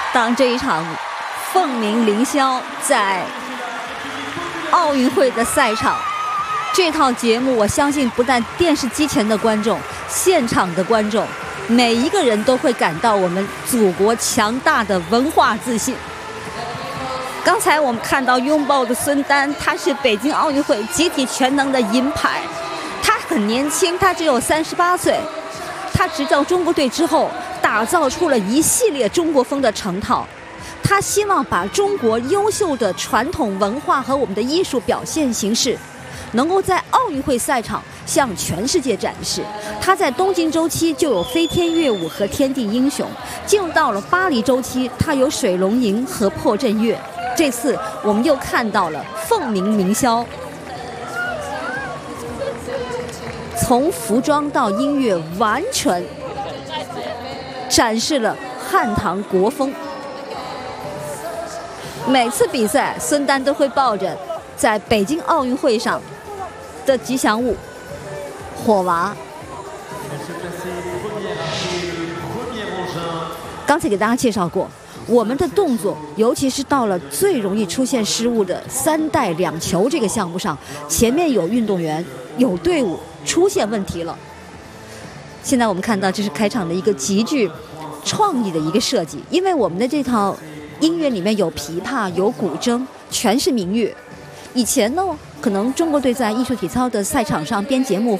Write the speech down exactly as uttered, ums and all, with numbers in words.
当这一场凤鸣凌霄在奥运会的赛场，这套节目我相信不但电视机前的观众，现场的观众，每一个人都会感到我们祖国强大的文化自信。刚才我们看到拥抱的孙丹，他是北京奥运会集体全能的银牌，他很年轻，他只有三十八岁，他执教中国队之后，打造出了一系列中国风的成套。他希望把中国优秀的传统文化和我们的艺术表现形式，能够在奥运会赛场向全世界展示。他在东京周期就有飞天跃舞和天地英雄，进入到了巴黎周期，他有水龙吟和破阵乐。这次我们又看到了凤鸣凌霄，从服装到音乐完全展示了汉唐国风。每次比赛，孙丹都会抱着在北京奥运会上的吉祥物火娃。刚才给大家介绍过，我们的动作，尤其是到了最容易出现失误的三带两球这个项目上，前面有运动员、有队伍出现问题了。现在我们看到，这是开场的一个极具创意的一个设计，因为我们的这套音乐里面有琵琶、有古筝，全是民乐。以前呢，可能中国队在艺术体操的赛场上编节目